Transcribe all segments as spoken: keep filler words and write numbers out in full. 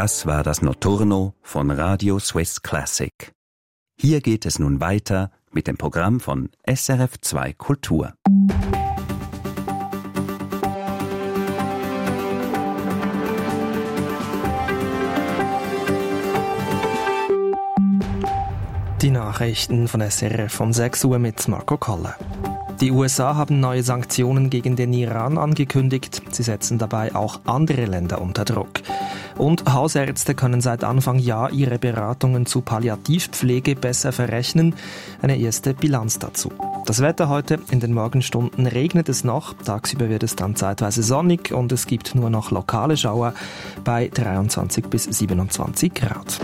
Das war das Notturno von Radio Swiss Classic. Hier geht es nun weiter mit dem Programm von S R F zwei Kultur. Die Nachrichten von S R F um sechs Uhr mit Marco Koller. Die U S A haben neue Sanktionen gegen den Iran angekündigt. Sie setzen dabei auch andere Länder unter Druck. Und Hausärzte können seit Anfang Jahr ihre Beratungen zu Palliativpflege besser verrechnen. Eine erste Bilanz dazu. Das Wetter heute: in den Morgenstunden regnet es noch, tagsüber wird es dann zeitweise sonnig und es gibt nur noch lokale Schauer bei dreiundzwanzig bis siebenundzwanzig Grad.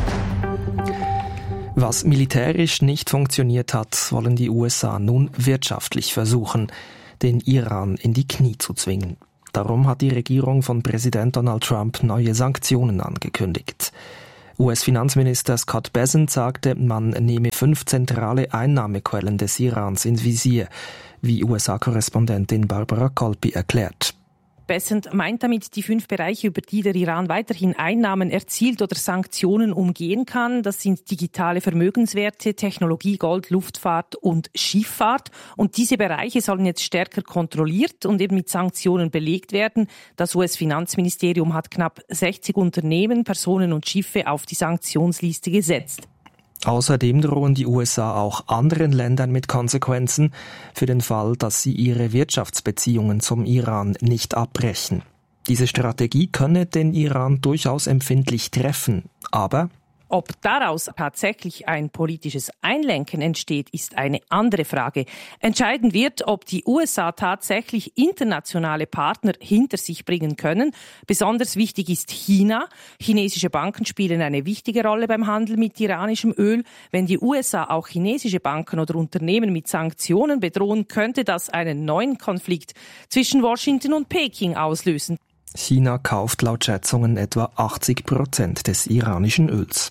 Was militärisch nicht funktioniert hat, wollen die U S A nun wirtschaftlich versuchen, den Iran in die Knie zu zwingen. Darum hat die Regierung von Präsident Donald Trump neue Sanktionen angekündigt. U S-Finanzminister Scott Bessent sagte, man nehme fünf zentrale Einnahmequellen des Irans ins Visier, wie U S A-Korrespondentin Barbara Colby erklärt. Bessent meint damit die fünf Bereiche, über die der Iran weiterhin Einnahmen erzielt oder Sanktionen umgehen kann. Das sind digitale Vermögenswerte, Technologie, Gold, Luftfahrt und Schifffahrt. Und diese Bereiche sollen jetzt stärker kontrolliert und eben mit Sanktionen belegt werden. Das U S-Finanzministerium hat knapp sechzig Unternehmen, Personen und Schiffe auf die Sanktionsliste gesetzt. Außerdem drohen die U S A auch anderen Ländern mit Konsequenzen für den Fall, dass sie ihre Wirtschaftsbeziehungen zum Iran nicht abbrechen. Diese Strategie könne den Iran durchaus empfindlich treffen, aber ob daraus tatsächlich ein politisches Einlenken entsteht, ist eine andere Frage. Entscheidend wird, ob die U S A tatsächlich internationale Partner hinter sich bringen können. Besonders wichtig ist China. Chinesische Banken spielen eine wichtige Rolle beim Handel mit iranischem Öl. Wenn die U S A auch chinesische Banken oder Unternehmen mit Sanktionen bedrohen, könnte das einen neuen Konflikt zwischen Washington und Peking auslösen. China kauft laut Schätzungen etwa achtzig Prozent des iranischen Öls.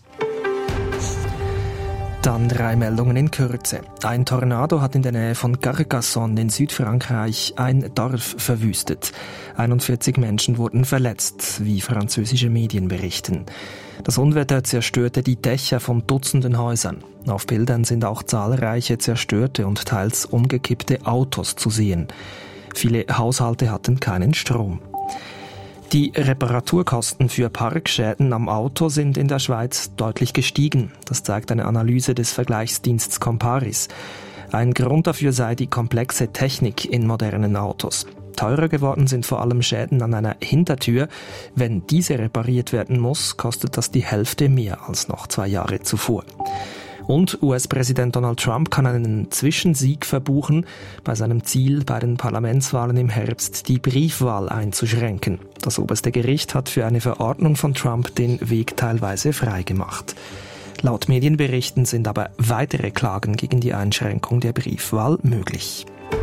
Dann drei Meldungen in Kürze. Ein Tornado hat in der Nähe von Carcassonne in Südfrankreich ein Dorf verwüstet. einundvierzig Menschen wurden verletzt, wie französische Medien berichten. Das Unwetter zerstörte die Dächer von Dutzenden Häusern. Auf Bildern sind auch zahlreiche zerstörte und teils umgekippte Autos zu sehen. Viele Haushalte hatten keinen Strom. Die Reparaturkosten für Parkschäden am Auto sind in der Schweiz deutlich gestiegen. Das zeigt eine Analyse des Vergleichsdienstes Comparis. Ein Grund dafür sei die komplexe Technik in modernen Autos. Teurer geworden sind vor allem Schäden an einer Hintertür. Wenn diese repariert werden muss, kostet das die Hälfte mehr als noch zwei Jahre zuvor. Und U S-Präsident Donald Trump kann einen Zwischensieg verbuchen bei seinem Ziel, bei den Parlamentswahlen im Herbst die Briefwahl einzuschränken. Das oberste Gericht hat für eine Verordnung von Trump den Weg teilweise freigemacht. Laut Medienberichten sind aber weitere Klagen gegen die Einschränkung der Briefwahl möglich.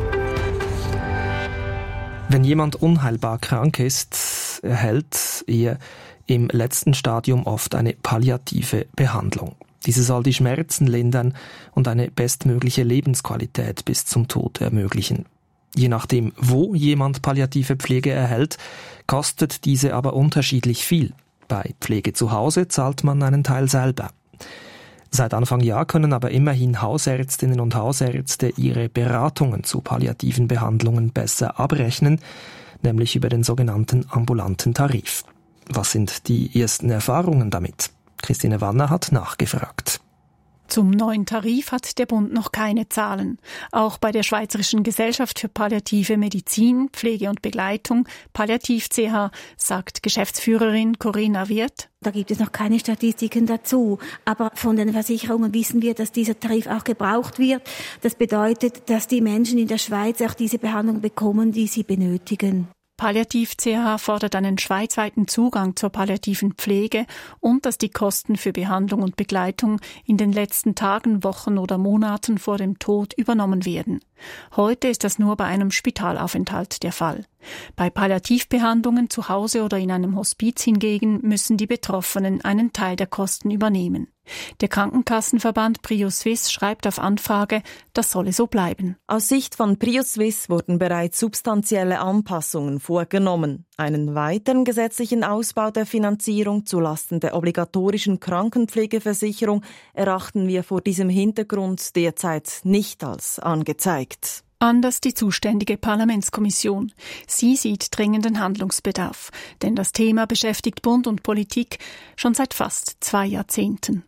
Wenn jemand unheilbar krank ist, erhält er im letzten Stadium oft eine palliative Behandlung. Diese soll die Schmerzen lindern und eine bestmögliche Lebensqualität bis zum Tod ermöglichen. Je nachdem, wo jemand palliative Pflege erhält, kostet diese aber unterschiedlich viel. Bei Pflege zu Hause zahlt man einen Teil selber. Seit Anfang Jahr können aber immerhin Hausärztinnen und Hausärzte ihre Beratungen zu palliativen Behandlungen besser abrechnen, nämlich über den sogenannten ambulanten Tarif. Was sind die ersten Erfahrungen damit? Christine Wanner hat nachgefragt. Zum neuen Tarif hat der Bund noch keine Zahlen. Auch bei der Schweizerischen Gesellschaft für palliative Medizin, Pflege und Begleitung, Palliativ C H, sagt Geschäftsführerin Corinna Wirth: Da gibt es noch keine Statistiken dazu. Aber von den Versicherungen wissen wir, dass dieser Tarif auch gebraucht wird. Das bedeutet, dass die Menschen in der Schweiz auch diese Behandlung bekommen, die sie benötigen. Palliativ C H fordert einen schweizweiten Zugang zur palliativen Pflege und dass die Kosten für Behandlung und Begleitung in den letzten Tagen, Wochen oder Monaten vor dem Tod übernommen werden. Heute ist das nur bei einem Spitalaufenthalt der Fall. Bei Palliativbehandlungen zu Hause oder in einem Hospiz hingegen müssen die Betroffenen einen Teil der Kosten übernehmen. Der Krankenkassenverband PrioSuisse schreibt auf Anfrage, das solle so bleiben. Aus Sicht von PrioSuisse wurden bereits substanzielle Anpassungen vorgenommen. Einen weiteren gesetzlichen Ausbau der Finanzierung zulasten der obligatorischen Krankenpflegeversicherung erachten wir vor diesem Hintergrund derzeit nicht als angezeigt. Anders die zuständige Parlamentskommission. Sie sieht dringenden Handlungsbedarf, denn das Thema beschäftigt Bund und Politik schon seit fast zwei Jahrzehnten.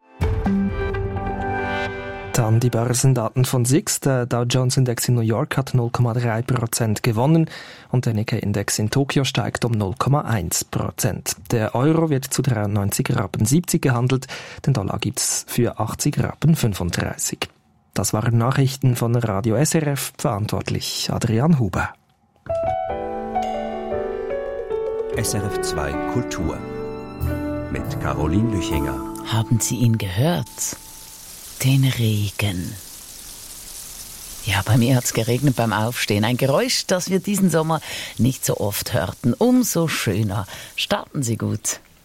Dann die Börsendaten von S I X. Der Dow Jones Index in New York hat null Komma drei Prozent gewonnen und der Nikkei-Index in Tokio steigt um null Komma eins Prozent. Der Euro wird zu dreiundneunzig Rappen siebzig gehandelt, den Dollar gibt's für achtzig Rappen fünfunddreißig. Das waren Nachrichten von Radio S R F, verantwortlich Adrian Huber. S R F zwei Kultur mit Caroline Lüchinger. Haben Sie ihn gehört? Den Regen. Ja, bei mir hat's geregnet beim Aufstehen. Ein Geräusch, das wir diesen Sommer nicht so oft hörten. Umso schöner. Starten Sie gut.